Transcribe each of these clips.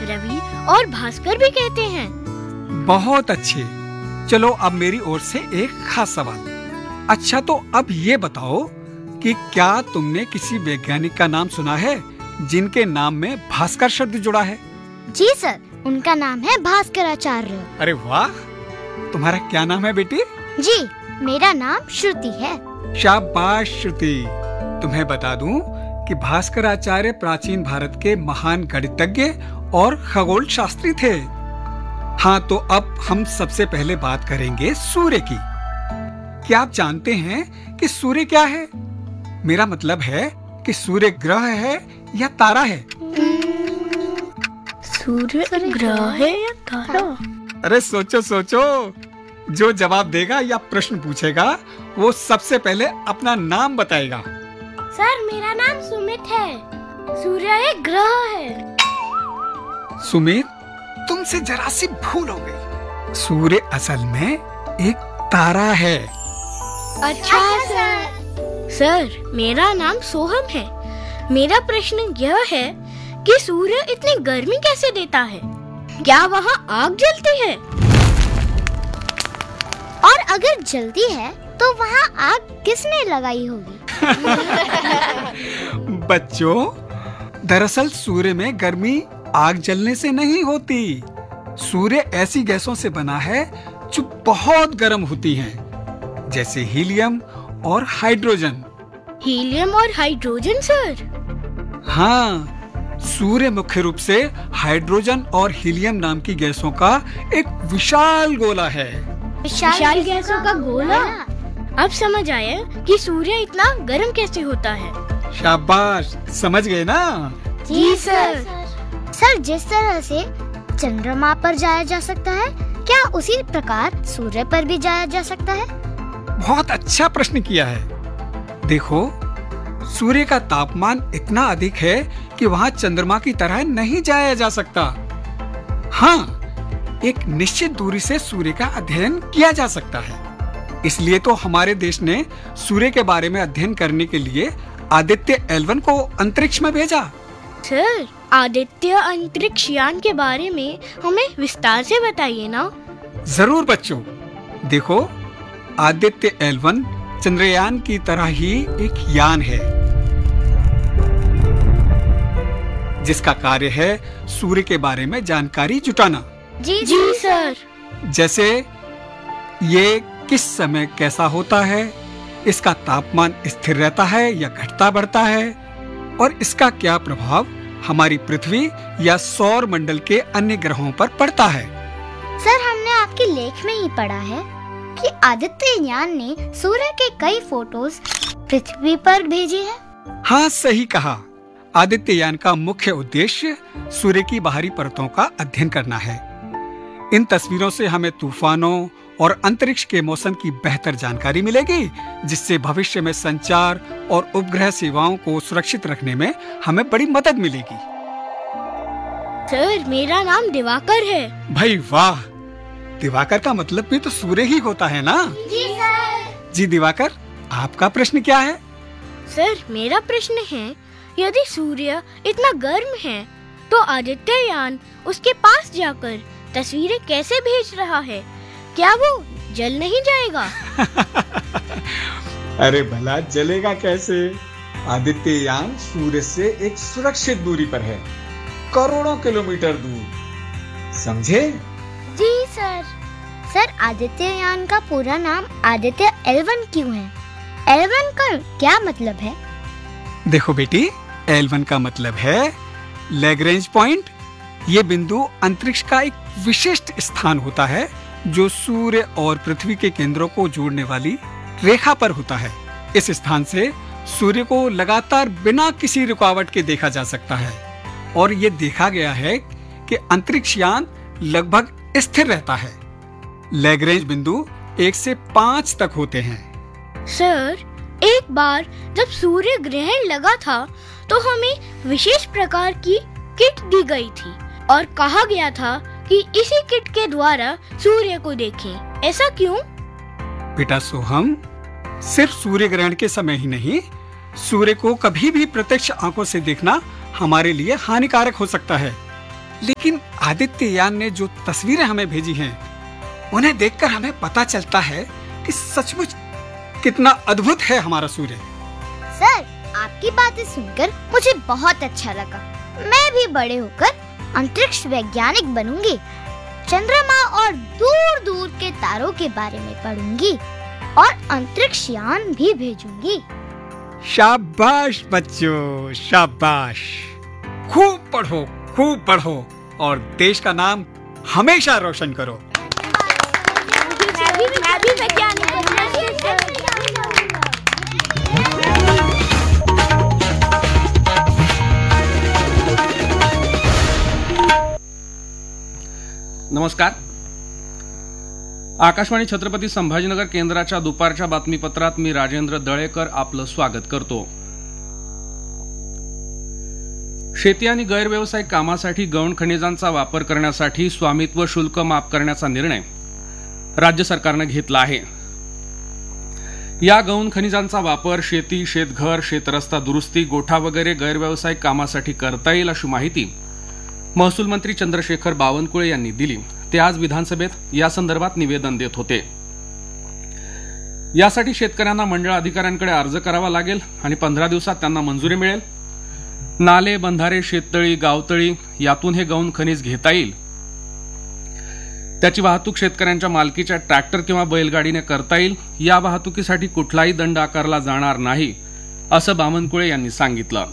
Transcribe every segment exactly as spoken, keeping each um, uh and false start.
रवि और भास्कर भी कहते हैं। बहुत अच्छे। चलो अब मेरी ओर से एक खास सवाल। अच्छा तो अब ये बताओ कि क्या तुमने किसी वैज्ञानिक का नाम सुना है जिनके नाम में भास्कर शब्द जुड़ा है? जी सर, उनका नाम है भास्कराचार्य। अरे वाह, तुम्हारा क्या नाम है बेटी? जी, मेरा नाम श्रुति है। शाबाश श्रुति। तुम्हें बता दूं कि भास्कराचार्य प्राचीन भारत के महान गणितज्ञ और खगोल शास्त्री थे। हाँ, तो अब हम सबसे पहले बात करेंगे सूर्य की। क्या आप जानते हैं कि सूर्य क्या है? मेरा मतलब है कि सूर्य ग्रह है या तारा है? सूर्य ग्रह है या तारा? अरे सोचो सोचो, जो जवाब देगा या प्रश्न पूछेगा वो सबसे पहले अपना नाम बताएगा। सर, मेरा नाम सुमित है। सूर्य एक ग्रह है। सुमित, तुमसे जरा सी भूल हो गई। सूर्य असल में एक तारा है। अच्छा सर। सर, मेरा नाम सोहम है। मेरा प्रश्न यह है कि सूर्य इतनी गर्मी कैसे देता है? क्या वहाँ आग जलती है? और अगर जलती है तो वहाँ आग किसने लगाई होगी? बच्चों, दरअसल सूर्य में गर्मी आग जलने से नहीं होती। सूर्य ऐसी गैसों से बना है जो बहुत गर्म होती हैं, जैसे हीलियम और हाइड्रोजन। हीलियम और हाइड्रोजन सर? हाँ, सूर्य मुख्य रूप से हाइड्रोजन और हीलियम नाम की गैसों का एक विशाल गोला है। विशाल गैसों का गोला? अब समझ आया कि सूर्य इतना गर्म कैसे होता है। शाबाश, समझ गए ना? जी सर। सर, जिस तरह से चंद्रमा पर जाया जा सकता है, क्या उसी प्रकार सूर्य पर भी जाया जा सकता है? बहुत अच्छा प्रश्न किया है। देखो, सूर्य का तापमान इतना अधिक है कि वहाँ चंद्रमा की तरह नहीं जाया जा सकता। हाँ, एक निश्चित दूरी से सूर्य का अध्ययन किया जा सकता है। इसलिए तो हमारे देश ने सूर्य के बारे में अध्ययन करने के लिए आदित्य एल वन को अंतरिक्ष में भेजा। सर, आदित्य अंतरिक्ष यान के बारे में हमें विस्तार से बताइए ना। जरूर बच्चों। देखो, आदित्य एल वन चंद्रयान की तरह ही एक यान है जिसका कार्य है सूर्य के बारे में जानकारी जुटाना। जी जी सर। जैसे ये किस समय कैसा होता है, इसका तापमान स्थिर रहता है या घटता बढ़ता है, और इसका क्या प्रभाव हमारी पृथ्वी या सौर मंडल के अन्य ग्रहों पर पड़ता है। सर, हमने आपके लेख में ही पढ़ा है कि आदित्य यान ने सूर्य के कई फोटोज पृथ्वी पर भेजे हैं। हाँ, सही कहा। आदित्य यान का मुख्य उद्देश्य सूर्य की बाहरी परतों का अध्ययन करना है। इन तस्वीरों से हमें तूफानों और अंतरिक्ष के मौसम की बेहतर जानकारी मिलेगी, जिससे भविष्य में संचार और उपग्रह सेवाओं को सुरक्षित रखने में हमें बड़ी मदद मिलेगी। सर, मेरा नाम दिवाकर है। भाई वाह, दिवाकर का मतलब भी तो सूर्य ही होता है ना? जी सर। जी दिवाकर, आपका प्रश्न क्या है? सर, मेरा प्रश्न है, यदि सूर्य इतना गर्म है तो आदित्य यान उसके पास जाकर तस्वीरें कैसे भेज रहा है? क्या वो जल नहीं जाएगा? अरे भला जलेगा कैसे? आदित्य यान सूर्य से एक सुरक्षित दूरी पर है, करोड़ों किलोमीटर दूर। समझे? जी सर। सर, आदित्य यान का पूरा नाम आदित्य एल वन क्यों है? एल वन का क्या मतलब है? देखो बेटी, एल वन का मतलब है लैग्रेंज पॉइंट। ये बिंदु अंतरिक्ष का एक विशिष्ट स्थान होता है जो सूर्य और पृथ्वी के केंद्रों को जोड़ने वाली रेखा पर होता है। इस स्थान से सूर्य को लगातार बिना किसी रुकावट के देखा जा सकता है, और ये देखा गया है कि अंतरिक्ष यान लगभग स्थिर रहता है। लैग्रेंज बिंदु एक से पाँच तक होते हैं। सर, एक बार जब सूर्य ग्रहण लगा था तो हमें विशेष प्रकार की किट दी गई थी और कहा गया था कि इसी किट के द्वारा सूर्य को देखें। ऐसा क्यों? बेटा सोहम, सिर्फ सूर्य ग्रहण के समय ही नहीं, सूर्य को कभी भी प्रत्यक्ष आंखों से देखना हमारे लिए हानिकारक हो सकता है। लेकिन आदित्ययान ने जो तस्वीरें हमें भेजी हैं, उन्हें देखकर हमें पता चलता है कि सचमुच कितना अद्भुत है हमारा सूर्य। सर, आपकी बातें सुनकर मुझे बहुत अच्छा लगा। मैं भी बड़े होकर अंतरिक्ष वैज्ञानिक बनूंगी, चंद्रमा और दूर दूर के तारों के बारे में पढ़ूंगी और अंतरिक्ष यान भी भेजूंगी। शाबाश बच्चों, शाबाश। खूब पढ़ो, खूब पढ़ो और देश का नाम हमेशा रोशन करो। मैं भी मैं भी वैज्ञानिक बनूंगा। नमस्कार. आकाशवाणी छत्रपती संभाजीनगर केंद्राच्या दुपारच्या बातमीपत्रात मी राजेंद्र दळेकर आपलं स्वागत करतो. शेती आणि गैरव्यावसायिक कामासाठी गौण खनिजांचा वापर करण्यासाठी स्वामित्व शुल्क माफ करण्याचा निर्णय राज्य सरकारनं घेतला आहे. या गौण खनिजांचा वापर शेती, शेतघर, शेतरस्ता दुरुस्ती, गोठा वगैरे गैरव्यावसायिक कामासाठी करता येईल अशी माहिती महसूल मंत्री चंद्रशेखर बावनकुळे यांनी दिली. ते आज विधानसभेत या संदर्भात निवेदन देत होते. यासाठी शेतकऱ्यांना मंडळ अधिकाऱ्यांकडे अर्ज करावा लागेल आणि पंधरा दिवसात त्यांना मंजुरी मिळेल. नाले, बंधारे, शेततळी, गावतळी यातून हे गौण खनिज घेता येईल. त्याची वाहतूक शेतकऱ्यांच्या मालकीच्या ट्रॅक्टर किंवा बैलगाडीने करता येईल. या वाहतुकीसाठी कुठलाही दंड आकारला जाणार नाही असं बावनकुळे यांनी सांगितलं.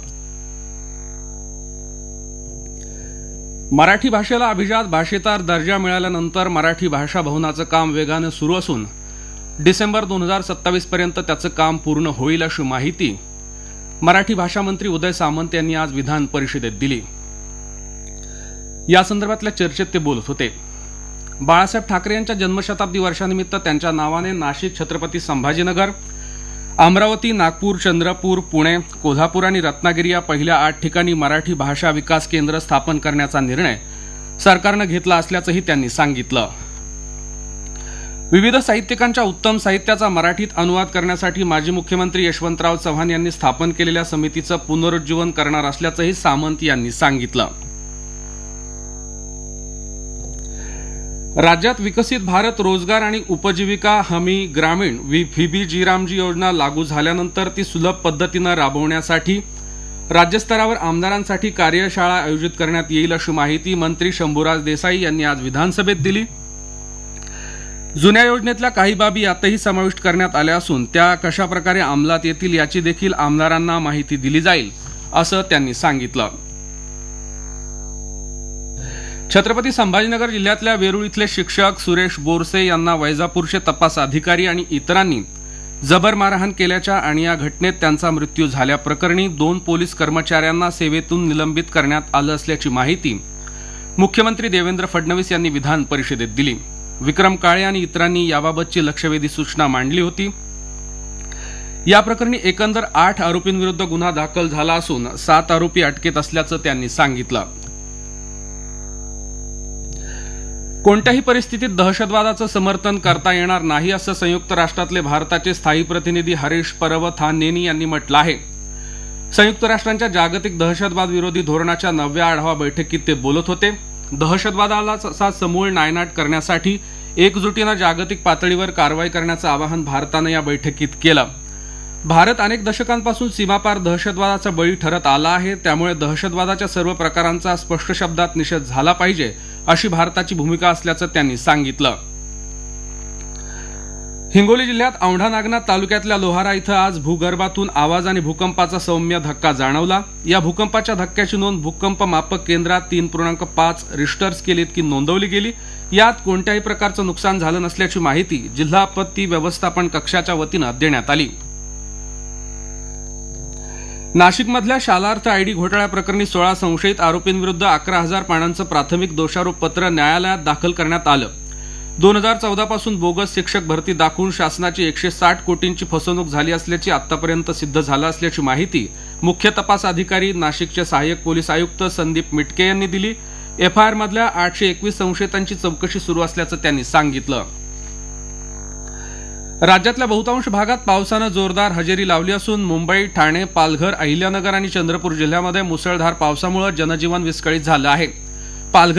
मराठी भाषेला अभिजात भाषेतर दर्जा मिळाल्यानंतर मराठी भाषा भवनाचं काम वेगानं सुरू असून डिसेंबर दोन हजार सत्तावीस पर्यंत त्याचं काम पूर्ण होईल अशी माहिती मराठी भाषा मंत्री उदय सामंत यांनी आज विधान परिषदेत दिली. या संदर्भातल्या चर्चेत ते बोलत होते. बाळासाहेब ठाकरे यांच्या जन्मशताब्दी वर्षानिमित्त त्यांच्या नावाने नाशिक, छत्रपती संभाजीनगर, अमरावती, नागपूर, चंद्रपूर, पुणे, कोल्हापूर आणि रत्नागिरी या पहिल्या आठ ठिकाणी मराठी भाषा विकास केंद्र स्थापन करण्याचा निर्णय सरकारनं घेतला असल्याचंही त्यांनी सांगितलं. विविध साहित्यिकांच्या उत्तम साहित्याचा मराठीत अनुवाद करण्यासाठी माजी मुख्यमंत्री यशवंतराव चव्हाण यांनी स्थापन केलेल्या समितीचं पुनरुज्जीवन करणार असल्याचंही सामंत यांनी सांगितलं. राज्यात विकसित भारत रोजगार आणि उपजीविका हमी ग्रामीण व्ही जी रामजी योजना लागू झाल्यानंतर ती सुलभ पद्धतीनं राबवण्यासाठी राज्यस्तरावर आमदारांसाठी कार्यशाळा आयोजित करण्यात येईल अशी माहिती मंत्री शंभूराज देसाई यांनी आज विधानसभेत दिली. जुन्या योजनेतल्या काही बाबी यातही समाविष्ट करण्यात आल्या असून त्या कशा प्रकारे अंमलात येतील याची देखील आमदारांना माहिती दिली जाईल असं त्यांनी सांगितलं. छत्रपती संभाजीनगर जिल्ह्यातल्या वेरूळ इथले शिक्षक सुरेश बोरसे यांना वैजापूरचे तपास अधिकारी आणि इतरांनी जबर मारहाण केल्याच्या आणि या घटनेत त्यांचा मृत्यू झाल्याप्रकरणी दोन पोलीस कर्मचाऱ्यांना सेवेतून निलंबित करण्यात आलं असल्याची माहिती मुख्यमंत्री देवेंद्र फडणवीस यांनी विधान परिषदेत दिली. विक्रम काळे आणि इतरांनी याबाबतची लक्षवेधी सूचना मांडली होती. या प्रकरणी एकंदर आठ आरोपींविरुद्ध गुन्हा दाखल झाला असून सात आरोपी अटकेत असल्याचं त्यांनी सांगितलं. कोणत्याही परिस्थितीत दहशतवादाचं समर्थन करता येणार नाही असं संयुक्त राष्ट्रातले भारताचे स्थायी प्रतिनिधी हरीश परवथानेनी यांनी म्हटलं आहे. संयुक्त राष्ट्रांच्या जागतिक दहशतवाद विरोधी धोरणाच्या नवव्या आढावा बैठकीत ते बोलत होते. दहशतवादाला समूळ नायनाट करण्यासाठी एकजुटीनं जागतिक पातळीवर कारवाई करण्याचं आवाहन भारतानं या बैठकीत केलं. भारत अनेक दशकांपासून सीमापार दहशतवादाचा बळी ठरत आला आहे. त्यामुळे दहशतवादाच्या सर्व प्रकारांचा स्पष्ट शब्दात निषेध झाला पाहिजे अशी भारताची भूमिका असल्याचं त्यांनी सांगितलं. हिंगोली जिल्ह्यात औंढा नागनाथ तालुक्यातल्या लोहारा इथं आज भूगर्भातून आवाज आणि भूकंपाचा सौम्य धक्का जाणवला. या भूकंपाच्या धक्क्याची नोंद भूकंप मापक केंद्रात तीन पूर्णांक पाच रिश्टर स्केल इतकी नोंदवली गेली. यात कोणत्याही प्रकारचं नुकसान झालं नसल्याची माहिती जिल्हा आपत्ती व्यवस्थापन कक्षाच्या वतीनं देण्यात आली. नाशिकमधल्या शालार्थ आयडी घोटाळ्याप्रकरणी सोळा संशयित आरोपींविरुद्ध अकरा हजार पानांचं प्राथमिक दोषारोप पत्र न्यायालयात दाखल करण्यात आलं. दोन हजार चौदा पासून बोगस शिक्षक भरती दाखवून शासनाची एकशे साठ कोटींची फसवणूक झाली असल्याची आतापर्यंत सिद्ध झालं असल्याची माहिती मुख्य तपास अधिकारी नाशिकचे सहाय्यक पोलीस आयुक्त संदीप मिटके यांनी दिली. एफआयआर मधल्या आठशे एकवीस संशयितांची चौकशी सुरू असल्याचं त्यांनी सांगितलं. राज्यातल्या बहुतांश भागात पावसानं जोरदार हजेरी लावली असून मुंबई, ठाणे, पालघर, अहिल्यानगर आणि चंद्रपूर जिल्ह्यामध्ये मुसळधार पावसामुळे जनजीवन विस्कळीत झालं आहे. पालघर